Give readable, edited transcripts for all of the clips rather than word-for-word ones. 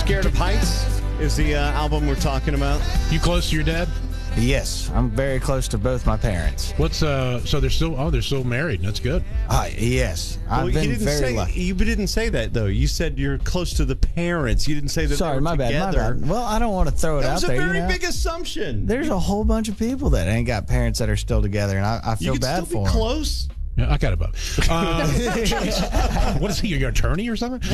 Scared of Heights is the album we're talking about. You close to your dad? Yes, I'm very close to both my parents. What's so they're still married. That's good. Yes, I've been very lucky. You didn't say that though. You said you're close to the parents. You didn't say that. Sorry, they were my together. bad. Well, I don't want to throw it That out was there. a very big assumption. There's a whole bunch of people that ain't got parents that are still together, and I feel bad still for be them. close. Yeah, I got it, Bob. What is he, your attorney or something?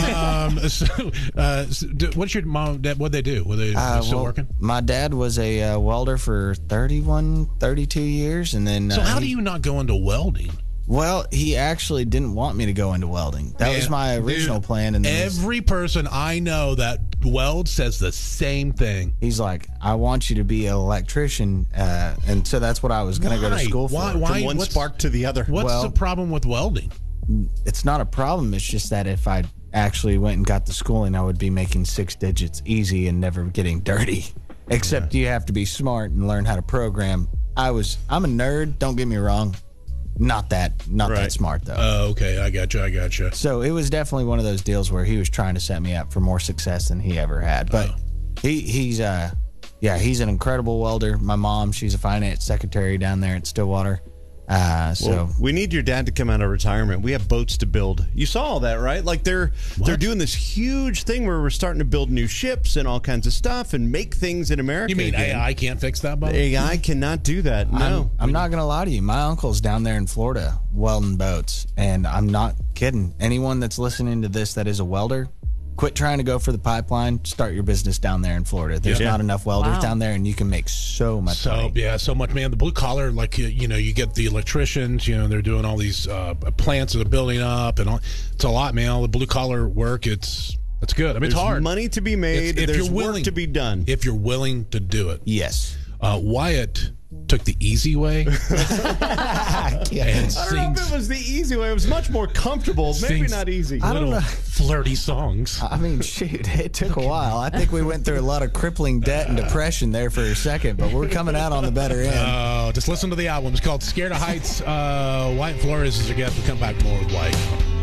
What's your mom, dad, what'd they do? Were they still working? My dad was a welder for 32 years, and then... So how do you not go into welding? Well, he actually didn't want me to go into welding. That was my original plan. And every person I know that welds says the same thing. He's like, I want you to be an electrician. And so that's what I was going to go to school for. From one spark to the other. What's the problem with welding? It's not a problem. It's just that if I actually went and got the schooling, I would be making 6 digits easy and never getting dirty. Except you have to be smart and learn how to program. I'm a nerd, don't get me wrong. Not that smart, though. Oh, okay. I got you. So it was definitely one of those deals where he was trying to set me up for more success than he ever had. But he's an incredible welder. My mom, she's a finance secretary down there at Stillwater. So we need your dad to come out of retirement. We have boats to build. You saw all that, right? Like they're doing this huge thing where we're starting to build new ships and all kinds of stuff and make things in America. You mean again. AI can't fix that, Bob? AI cannot do that. No, I'm not gonna lie to you. My uncle's down there in Florida welding boats, and I'm not kidding. Anyone that's listening to this that is a welder, quit trying to go for the pipeline. Start your business down there in Florida. There's not enough welders down there, and you can make so much money. Yeah, so much, man. The blue collar, like, you get the electricians, they're doing all these plants that are building up, and all. It's a lot, man. All the blue collar work, it's good. I mean, it's hard. There's money to be made. There's work to be done. If you're willing to do it. Yes. Wyatt took the easy way. I don't know if it was the easy way. It was much more comfortable. Maybe not easy. I don't know. Flirty songs. I mean, shoot, it took a while. I think we went through a lot of crippling debt and depression there for a second, but we're coming out on the better end. Just listen to the album. It's called Scared of Heights. Wyatt Flores is our guest. We'll come back more with Wyatt.